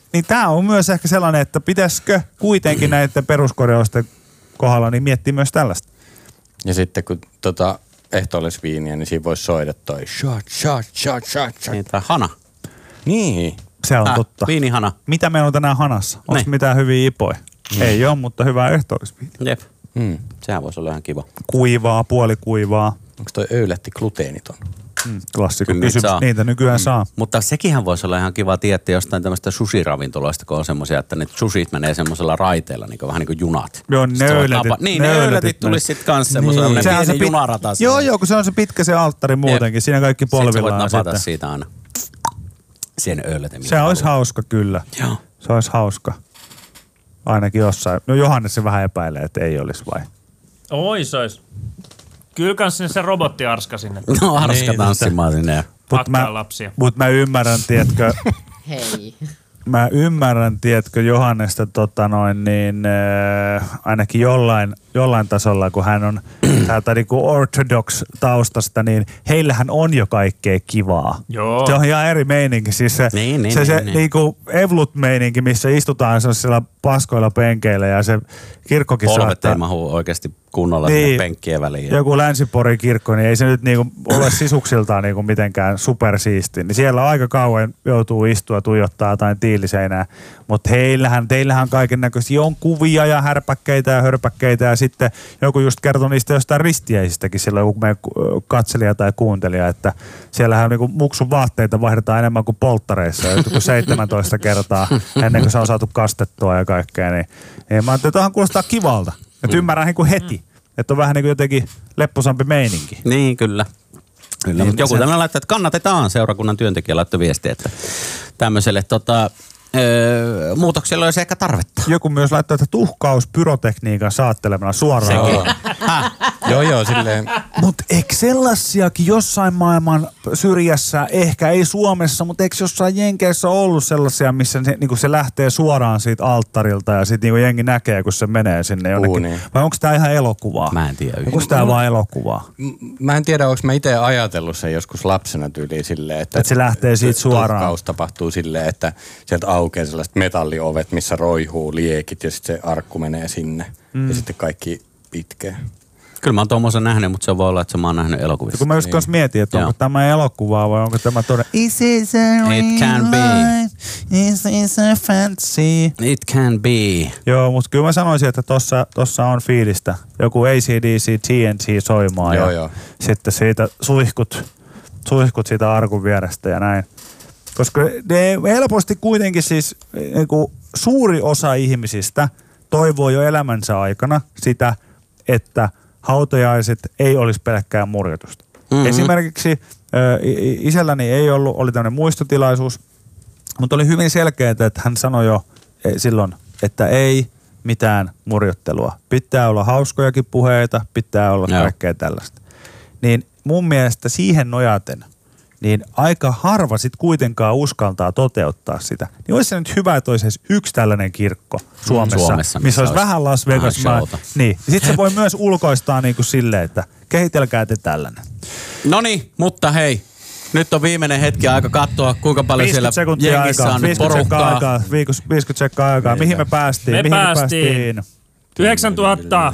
Niin tää on myös ehkä sellainen, että pitäisikö kuitenkin näiden peruskorjausten kohdalla niin miettiä myös tällaista. Ja sitten kun ehtoollisviiniä, niin siinä voisi soida toi shot. Niin, tai hana. Niin. Se on totta. Viinihana. Mitä meillä on tänään hanassa? Onko mitään hyviä ipoja? Ei ole, mutta hyvää ehtoollisviiniä. Jep. Sehän voisi olla ihan kiva. Kuivaa, puolikuivaa. Onko toi öylätti gluteeniton? Klassikko kysymys. Niitä nykyään saa. Mutta sekinhän voisi olla ihan kiva tietää jostain tämmöistä sushi-ravintoloista, kun on semmoisia, että ne sushit menee semmoisella raiteella, niin vähän niin kuin junat. Joo, ne öylätit. Niin, ne öylätit tulisi sitten kanssa semmoisella pieni junarata. Joo, kun se on se pitkä se alttari muutenkin. Siinä kaikki polvillaan. Sitten sä voit napata siitä aina sen öyläten. Se olisi hauska kyllä. Joo. Se olisi hauska. Ainakin jossain. No Johannes se vähän epäilee, että ei olisi vai? Ois. Kyllä kans se robotti arska sinne. No arska tanssimaan sinne. Hakkaa lapsia. Mutta mä ymmärrän, tiedätkö. Hei. Mä ymmärrän, tiedätkö, Johannesta ainakin jollain tasolla, kun hän on täältä niinku orthodox taustasta, niin heillähän on jo kaikkea kivaa. Joo. Se on ihan eri meininki. Siis se niinku evlut-meininki, missä istutaan sellaisilla paskoilla penkeillä ja se kirkkokin polvet ei mahu oikeasti kunnolla niin, penkkien väliin. Joku Länsi-Porin kirkko, niin ei se nyt niinku ole sisuksiltaan niinku mitenkään supersiisti. Niin siellä aika kauan joutuu istua tuijottaa jotain tiiliseinää. Mutta teillähän kaiken näköisiä on kuvia ja härpäkkeitä ja hörpäkkeitä ja sitten joku just kertoi niistä jostain ristiäisistäkin silloin, kun meidän katselija tai kuuntelija, että siellähän niinku muksun vaatteita vaihdetaan enemmän kuin polttareissa, kuin 17 kertaa ennen kuin se on saatu kastettua ja kaikkea. Niin mä ajattelin, että tämähän kuulostaa kivalta. Että ymmärrän niin kuin heti, että on vähän niin kuin jotenkin lepposampi meininki. Niin, kyllä. Niin, mutta joku tämmöinen laittaa, että kannatetaan, seurakunnan työntekijä laittoi viestiä, että tämmöiselle muutoksella olisi ehkä tarvetta. Joku myös laittaa, että tuhkaus pyrotekniikan saattelemana suoraan. Joo, silleen. Mutta eikö sellaisiakin jossain maailman syrjässä, ehkä ei Suomessa, mutta eikö jossain Jenkeissä ollut sellaisia, missä se, niinku se lähtee suoraan siitä alttarilta ja sitten niinku jengi näkee, kun se menee sinne jonnekin. Niin. Vai onko tämä ihan elokuvaa? Mä en tiedä. Onko tämä vaan elokuvaa? Mä en tiedä, onko mä itse ajatellut sen joskus lapsena tyyliin silleen, että se lähtee siitä suoraan. Tuhkaus tapahtuu silleen, että sieltä aukeaa sellaiset metalliovet, missä roihuu liekit ja sitten se arkku menee sinne ja sitten kaikki itkee. Kyllä mä oon tommosen nähnyt, mutta se voi olla, että mä oon nähnyt elokuvissa. Kun mä just kanssa mietin, että onko tämä elokuvaa vai onko tämä todella... It can be. Is a fantasy. It can be. Joo, mutta kyllä mä sanoisin, että tossa on fiilistä. Joku ACDC TNT soimaa ja sitten siitä suihkut siitä arkun vierestä ja näin. Koska ne helposti kuitenkin siis niin kuin suuri osa ihmisistä toivoo jo elämänsä aikana sitä, että hautajaiset ei olisi pelkkää murjotusta. Mm-hmm. Esimerkiksi isälläni oli tämmöinen muistotilaisuus, mutta oli hyvin selkeää, että hän sanoi jo silloin, että ei mitään murjottelua. Pitää olla hauskojakin puheita, pitää olla kaikkea tällaista. Niin mun mielestä siihen nojaten, niin aika harva sit kuitenkaan uskaltaa toteuttaa sitä. Niin olisi se nyt hyvä, että olisi yksi tällainen kirkko Suomessa missä olisi vähän Las Vegas. Niin. Sitten se voi myös ulkoistaa niin kuin silleen, että kehitelkää te tällainen. Noniin, mutta hei, nyt on viimeinen hetki aika katsoa, kuinka paljon siellä jengissä on porukkaa. 50 sekkaa aikaa. Mihin me päästiin? Me päästiin 9000.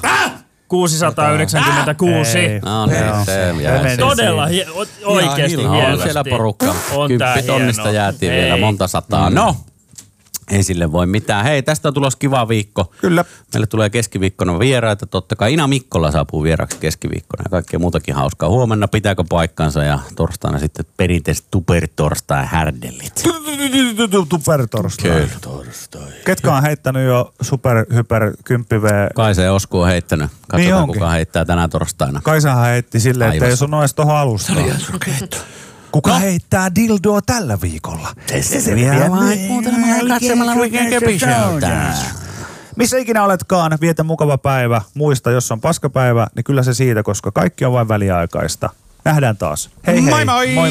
696. No niin, se todella oikeasti hienosti. Siellä porukka. 10 tonnista jäätiin vielä monta sataa. No, ei sille voi mitään. Hei, tästä on tulossa kiva viikko. Kyllä. Meille tulee keskiviikkona vieraita. Totta kai Ina Mikkola saapuu vieraaksi keskiviikkona ja kaikkea muutakin hauskaa. Huomenna pitääkö paikkansa ja torstaina sitten perinteiset tupertorstai härdellit. Tupertorstai. Kyllä, torstai. Ketkä on heittänyt jo superhyper 10 V? Kaisa Osku on heittänyt. Katsotaan kuka heittää tänään torstaina. Kaisahan heitti silleen, että ei sun nois tohon alustaan. Kuka heittää dildoa tällä viikolla? Se selviää vain kuuntelemalla ja katsomalla Weekend Showta. Missä ikinä oletkaan, vietä mukava päivä. Muista, jos on paskapäivä, niin kyllä se siitä, koska kaikki on vain väliaikaista. Nähdään taas. Hei hei. Moi moi!